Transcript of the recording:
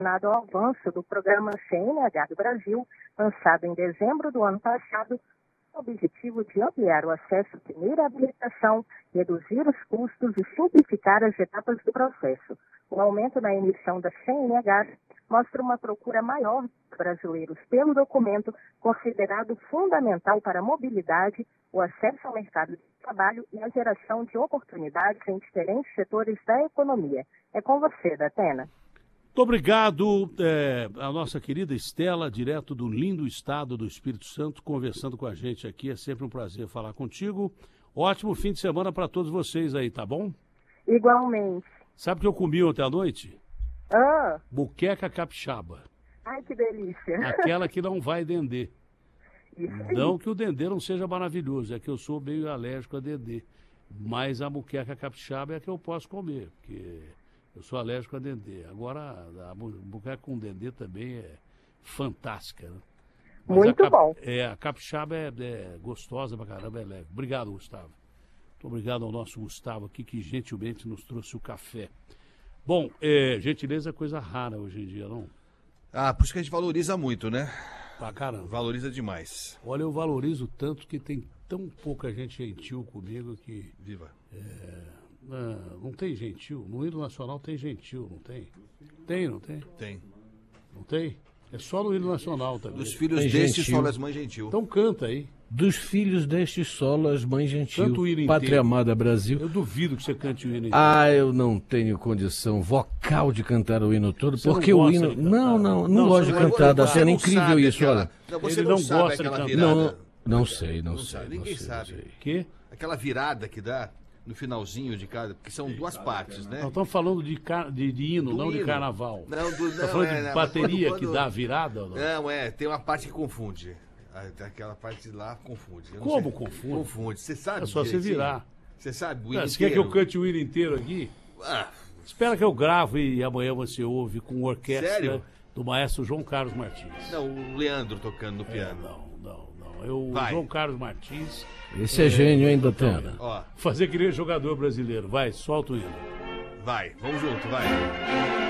relacionado ao avanço do programa CNH do Brasil, lançado em dezembro do ano passado, com o objetivo de ampliar o acesso à primeira habilitação, reduzir os custos e simplificar as etapas do processo. O aumento na emissão da CNH mostra uma procura maior dos brasileiros pelo documento, considerado fundamental para a mobilidade, o acesso ao mercado de trabalho e a geração de oportunidades em diferentes setores da economia. É com você, Datena. Muito obrigado, a nossa querida Estela, direto do lindo estado do Espírito Santo, conversando com a gente aqui. É sempre um prazer falar contigo. Ótimo fim de semana para todos vocês aí, tá bom? Igualmente. Sabe o que eu comi ontem à noite? Moqueca capixaba. Ai, que delícia. Aquela que não vai dendê. Isso aí. Não que o dendê não seja maravilhoso, é que eu sou meio alérgico a dendê. Mas a moqueca capixaba é a que eu posso comer, porque eu sou alérgico a dendê. Agora, a moqueca com dendê também é fantástica, né? Mas muito bom. A capixaba é gostosa pra caramba, é leve. Obrigado, Gustavo. Muito obrigado ao nosso Gustavo aqui, que gentilmente nos trouxe o café. Bom, gentileza é coisa rara hoje em dia, não? Por isso que a gente valoriza muito, né? Pra caramba. Valoriza demais. Olha, eu valorizo tanto que tem tão pouca gente gentil comigo que... Viva. Não tem gentil. No hino nacional tem gentil, não tem? Tem, não tem? Tem. Não tem? É só no hino nacional também. Dos filhos Tem destes gentil. solas mãe gentil. Então canta aí. Dos filhos destes solas, mãe gentil, Canta o hino pátria inteiro. amada Brasil. Eu duvido que você cante o hino inteiro. Eu não tenho condição vocal de cantar o hino todo, Você não porque o gosta hino... de cantar? Não gosto de você não cantar, gosta. Datena, é incrível isso, olha. Não, você Ele não não sabe gosta de aquela cantar. virada. Não sei. Ninguém sabe. Que? Aquela virada que dá no finalzinho de cada... Porque são duas partes, né? Nós estamos falando de hino, Do não de hino. carnaval. Não, Tá falando de mas bateria quando- que dá a virada? Ou não? Não, tem uma parte que confunde. Aquela parte lá confunde. Eu não Como sei. confunde? Confunde. Você sabe É só você direitinho? virar. Você sabe o hino Você quer que eu inteiro? cante o hino inteiro aqui? Ah, Espera que eu gravo e amanhã você ouve com orquestra Sério? do maestro João Carlos Martins. não, o Leandro tocando no piano. O Vai. João Carlos Martins. Esse é gênio, hein, Datena? Ó, Fazer que nem jogador brasileiro. Vai, solta o hino. vai. Vamos junto, vai.